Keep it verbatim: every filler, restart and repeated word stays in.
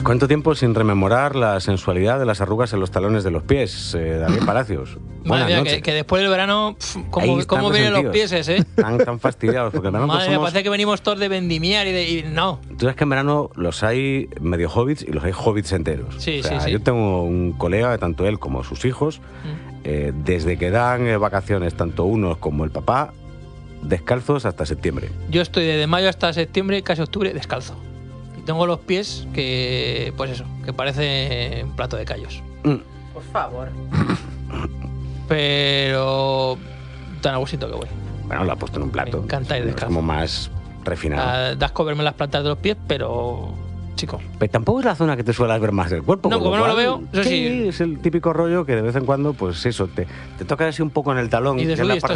¿Cuánto tiempo sin rememorar la sensualidad de las arrugas en los talones de los pies, eh, David Palacios? Madre mía, que, que después del verano, pf, ¿cómo, cómo vienen los pies, eh? Están tan fastidiados, porque en verano Madre mía, somos... parece que venimos todos de vendimiar y, de, y no. Tú sabes que en verano los hay medio hobbits y los hay hobbits enteros. Sí, o sea, sí, sí. Yo tengo un colega, tanto él como sus hijos, mm. eh, desde que dan eh, vacaciones, tanto unos como el papá, descalzos hasta septiembre. Yo estoy desde mayo hasta septiembre, casi octubre, descalzo. Y tengo los pies que, pues eso, que parece un plato de callos. Mm. Por favor. Pero tan a gustito que voy. Bueno, lo ha puesto en un plato. Me encanta ir descalzo. Es como más refinado. Das asco verme las plantas de los pies, pero... Chico. Pero tampoco es la zona que te suelas ver más del cuerpo. No, como no lo veo, eso sí. Es el típico rollo que de vez en cuando, pues eso, te, te toca así un poco en el talón. Y de que es la parte